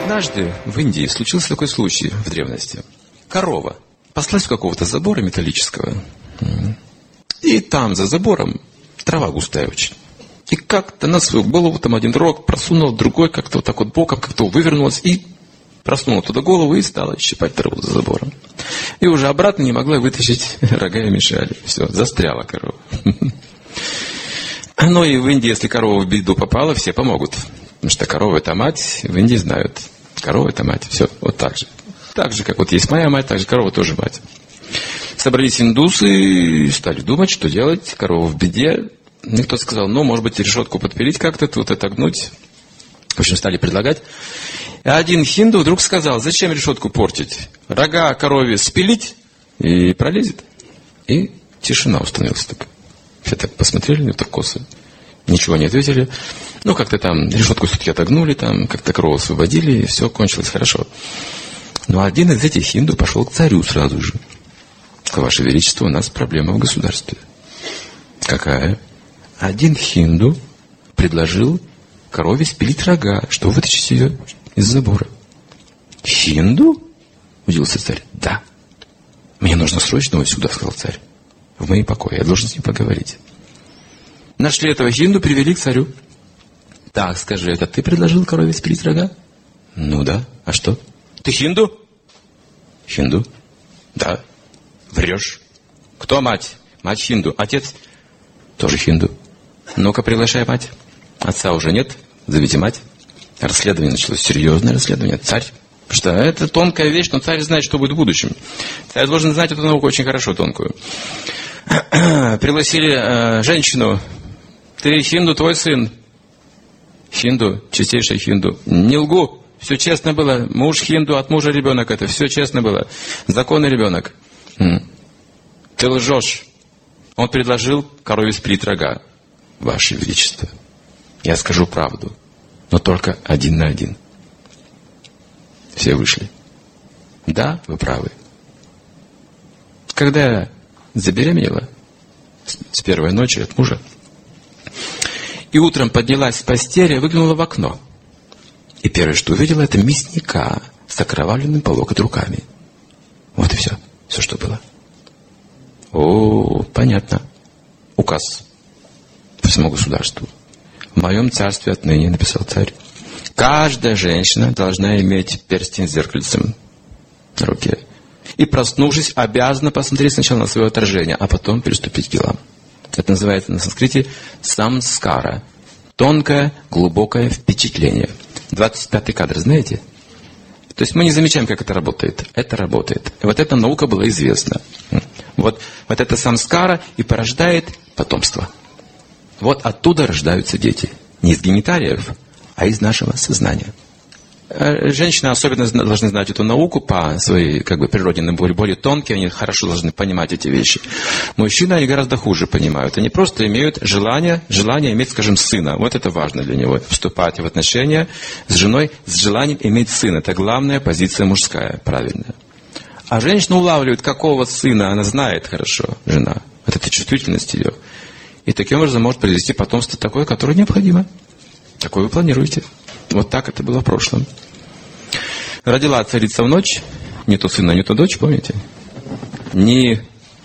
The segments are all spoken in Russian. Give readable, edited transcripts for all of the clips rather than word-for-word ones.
Однажды в Индии случился такой случай в древности. Корова паслась у какого-то забора металлического. И там, за забором, трава густая очень. И как-то на свою голову там один рог просунул, другой как-то вот так вот боком как-то вывернулась и просунула туда голову и стала щипать траву за забором. И уже обратно не могла вытащить, рога ей мешали. Все, застряла корова. Ну и в Индии, если корова в беду попала, все помогут. Потому что корова – это мать, в Индии знают. Корова – это мать. Все, вот так же. Так же, как вот есть моя мать, так же корова тоже мать. Собрались индусы и стали думать, что делать. Корова в беде. И кто-то сказал, ну, может быть, решетку подпилить как-то, тут отогнуть. В общем, стали предлагать. А один хинду вдруг сказал, зачем решетку портить? Рога корове спилить и пролезет. И тишина установилась такая. Все так посмотрели на него так косо. Ничего не ответили. Ну, как-то там решетку все-таки отогнули, там как-то корову освободили, и все кончилось хорошо. Но один из этих хинду пошел к царю сразу же. Ваше Величество, у нас проблема в государстве. Какая? Один хинду предложил корове спилить рога, чтобы вытащить ее из забора. Хинду? Удивился царь. Да. Мне нужно срочно его сюда, сказал царь. В мои покои. Я должен с ним поговорить. Нашли этого хинду, привели к царю. Так, скажи, это ты предложил корове спилить рога? Ну да. А что? Ты хинду? Хинду? Да. Врешь. Кто мать? Мать хинду. Отец? Тоже хинду. Ну-ка, приглашай мать. Отца уже нет. Зовите мать. Расследование началось. Серьезное расследование. Царь. Потому что это тонкая вещь, но царь знает, что будет в будущем. Царь должен знать эту науку очень хорошо, тонкую. Пригласили женщину. Ты хинду, твой сын. Хинду, чистейший хинду. Не лгу. Все честно было. Муж хинду, от мужа ребенок это. Все честно было. Законный ребенок. Ты лжешь. Он предложил корове спилить рога. Ваше Величество, я скажу правду, но только 1 на 1. Все вышли. Да, вы правы. Когда я забеременела с первой ночи от мужа, и утром поднялась с постели, выглянула в окно. И первое, что увидела, это мясника с окровавленным по локоть руками. Вот и все. Все, что было. О, понятно. Указ по всему государству. В моем царстве отныне, написал царь, каждая женщина должна иметь перстень с зеркальцем на руке. И, проснувшись, обязана посмотреть сначала на свое отражение, а потом приступить к делам. Это называется на санскрите самскара. Тонкое, глубокое впечатление. 25-й кадр, знаете? То есть мы не замечаем, как это работает. Это работает. И вот эта наука была известна. Вот эта самскара и порождает потомство. Вот оттуда рождаются дети. Не из гениталиев, а из нашего сознания. Женщины особенно должны знать эту науку по своей природе, они более тонкие, они хорошо должны понимать эти вещи. Мужчины, они гораздо хуже понимают. Они просто имеют желание иметь, скажем, сына. Вот это важно для него. Вступать в отношения с женой с желанием иметь сына. Это главная позиция мужская, правильная. А женщина улавливает, какого сына она знает хорошо, жена. Вот эта чувствительность ее. И таким образом может произвести потомство такое, которое необходимо. Такое вы планируете. Вот так это было в прошлом. Родила царица в ночь, не то сына, не то дочь, помните? Ни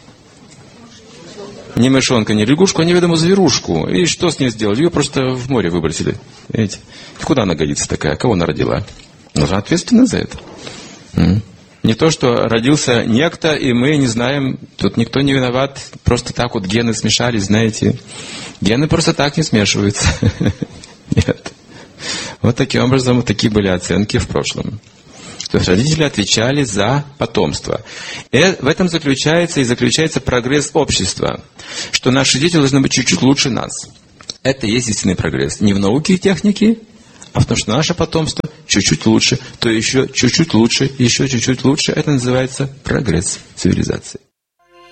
мышонка, ни лягушку, а неведомую зверушку. И что с ней сделали? Ее просто в море выбросили. Видите? Куда она годится такая? Кого она родила? Нужна ответственность за это. Не то, что родился некто, и мы не знаем, тут никто не виноват. Просто так вот гены смешались, знаете. Гены просто так не смешиваются. Нет. Вот таким образом, вот такие были оценки в прошлом. То есть родители отвечали за потомство. И в этом заключается прогресс общества. Что наши дети должны быть чуть-чуть лучше нас. Это и есть истинный прогресс. Не в науке и технике, а в том, что наше потомство чуть-чуть лучше, то еще чуть-чуть лучше, еще чуть-чуть лучше. Это называется прогресс цивилизации.